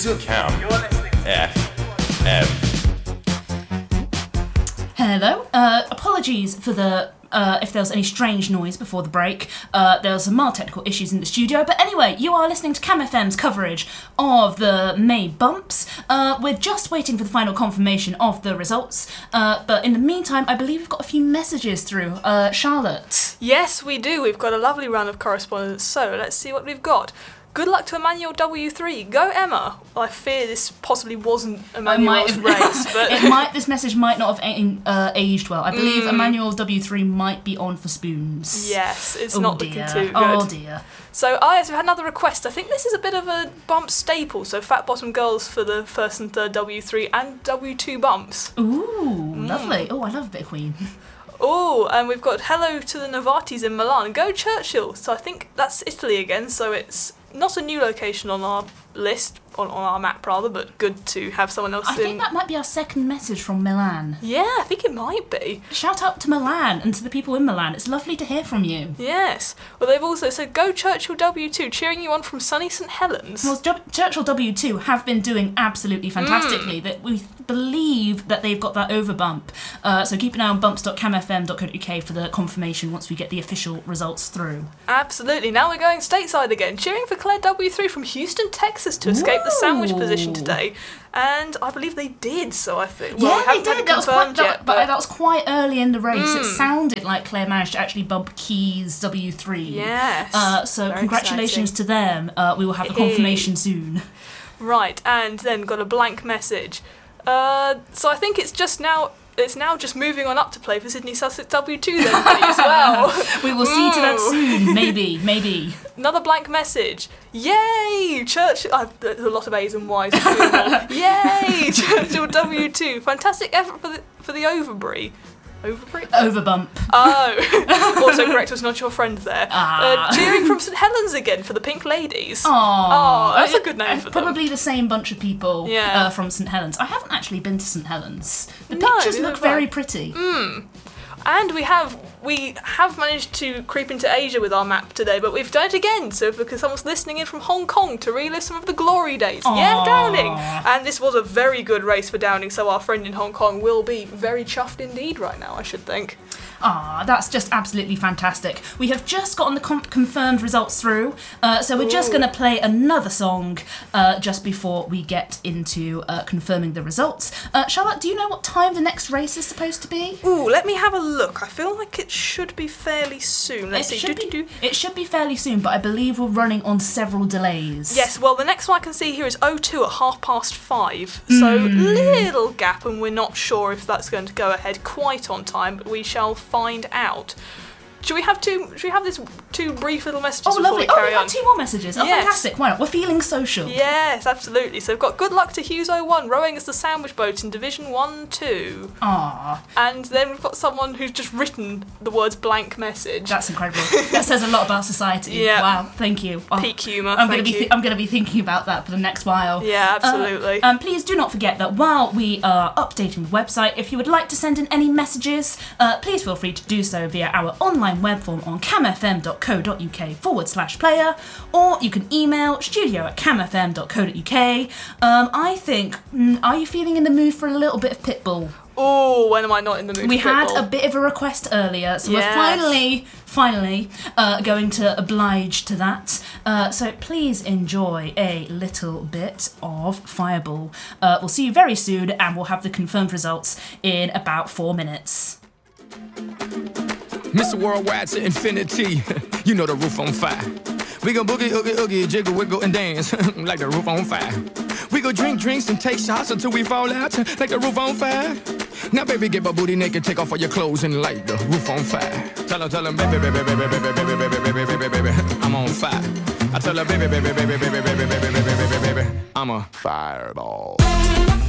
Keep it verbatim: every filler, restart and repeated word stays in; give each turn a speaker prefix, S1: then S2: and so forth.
S1: Cam F M.
S2: Hello. Uh, apologies for the uh, if there was any strange noise before the break. Uh, there was some mild technical issues in the studio, but anyway, you are listening to Cam F M's coverage of the May bumps. Uh, we're just waiting for the final confirmation of the results, uh, but in the meantime, I believe we've got a few messages through. Uh, Charlotte.
S3: Yes, we do. We've got a lovely round of correspondence, so let's see what we've got. Good luck to Emmanuel W three. Go, Emma. Well, I fear this possibly wasn't Emmanuel's race, but
S2: it might. This message might not have a- uh, aged well. I believe mm. Emmanuel W three might be on for spoons.
S3: Yes, it's
S2: oh
S3: not
S2: dear.
S3: looking too good.
S2: Oh dear.
S3: So I also had another request. I think this is a bit of a bump staple. So fat bottom girls for the first and third W three and W two bumps.
S2: Ooh, mm. lovely. Oh, I love a bit of Queen.
S3: Oh, and we've got hello to the Novartis in Milan. Go Churchill. So I think that's Italy again. So it's not a new location on our list, on, on our map rather, but good to have someone else
S2: I
S3: in.
S2: think that might be our second message from Milan.
S3: Yeah, I think it might be.
S2: Shout out to Milan and to the people in Milan. It's lovely to hear from you.
S3: Yes. Well, they've also said, go Churchill W two, cheering you on from sunny St Helens.
S2: Well, J- Churchill W two have been doing absolutely fantastically. Mm. That we believe that they've got that over bump. Uh, so keep an eye on bumps dot cam f m dot co dot u k for the confirmation once we get the official results through.
S3: Absolutely. Now we're going stateside again, cheering for Claire W three from Houston, Texas to escape
S2: Ooh.
S3: the sandwich position today. And I believe they did, so I think.
S2: Well,
S3: yeah,
S2: we
S3: haven't
S2: they
S3: had
S2: did.
S3: it
S2: That was, quite,
S3: confirmed yet,
S2: that,
S3: but
S2: that was quite early in the race.
S3: Mm.
S2: It sounded like Claire managed to actually bump Keys W three.
S3: Yes.
S2: Uh, so
S3: Very
S2: congratulations
S3: exciting.
S2: to them. Uh, we will have the confirmation soon.
S3: Right, and then got a blank message. Uh, so I think it's just now. It's now just moving on up to play for Sydney Sussex W two then, please, well.
S2: We will see to that soon, maybe, maybe.
S3: Another blank message. Yay! Church... Uh, there's a lot of A's and Y's. Yay! Churchill W two. Fantastic effort for the for the Overbury. Overbury?
S2: Overbump.
S3: Oh. Also correct, was not your friend there.
S2: Ah.
S3: Uh, cheering from St Helens again for the Pink Ladies.
S2: Aww.
S3: Oh, that's a good name for them.
S2: Probably the same bunch of people
S3: yeah.
S2: uh, from St Helens. I haven't actually been to St Helens. The
S3: No,
S2: pictures
S3: neither
S2: look
S3: have I.
S2: very pretty.
S3: Mm. And we have we have managed to creep into Asia with our map today, but we've done it again. So because someone's listening in from Hong Kong to relive some of the glory days.
S2: Aww.
S3: Yeah, Downing. And this was a very good race for Downing, so our friend in Hong Kong will be very chuffed indeed right now, I should think.
S2: Ah, that's just absolutely fantastic. We have just gotten the com- confirmed results through, uh, so we're just
S3: Ooh.
S2: going to play another song uh, just before we get into uh, confirming the results. Uh, Charlotte, do you know what time the next race is supposed to be?
S3: Ooh, let me have a look. I feel like it should be fairly soon. Let's
S2: it
S3: see.
S2: Should
S3: do,
S2: be,
S3: do, do.
S2: It should be fairly soon, but I believe we're running on several delays.
S3: Yes, well, the next one I can see here is oh two at half past five. So,
S2: Mm.
S3: little gap, and we're not sure if that's going to go ahead quite on time, but we shall find out. Should we have two? Should we have this two brief little messages
S2: Oh,
S3: before
S2: lovely.
S3: we
S2: Oh,
S3: carry
S2: we
S3: on?
S2: have two more messages. Oh,
S3: Yes.
S2: fantastic. Why not? We're feeling social.
S3: Yes, absolutely. So we've got good luck to Hughes oh one, rowing as the sandwich boat in Division one two.
S2: Ah,
S3: And then we've got someone who's just written the words blank message.
S2: that's incredible. That says a lot about society.
S3: Yeah.
S2: Wow, thank you. Oh,
S3: Peak humour,
S2: I'm
S3: thank
S2: gonna be
S3: you.
S2: th- I'm going to be thinking about that for the next while.
S3: Yeah, absolutely.
S2: Uh, um, please do not forget that while we are updating the website, if you would like to send in any messages, uh, please feel free to do so via our online web form on camfm.co.uk forward slash player, or you can email studio at camfm.co.uk. Um, I think, mm, are you feeling in the mood for a little bit of Pitbull?
S3: Oh, when am I not in the mood
S2: We
S3: for
S2: had
S3: Pitbull?
S2: a bit of a request earlier, so
S3: Yes.
S2: we're finally, finally uh, going to oblige to that. Uh, so please enjoy a little bit of Fireball. Uh, we'll see you very soon, and we'll have the confirmed results in about four minutes.
S4: Mister Worldwide to infinity, you know the roof on fire. We go boogie, oogie, oogie, jiggle, wiggle, and dance like the roof on fire. We go drink drinks and take shots until we fall out like the roof on fire. Now, baby, get my booty naked, take off all your clothes and light the roof on fire. Tell her, tell her, baby, baby, baby, baby, baby, baby, baby, baby, baby, baby, I'm on fire. I tell her, baby, baby, baby, baby, baby, baby, baby, baby, baby, baby, I'm a fireball.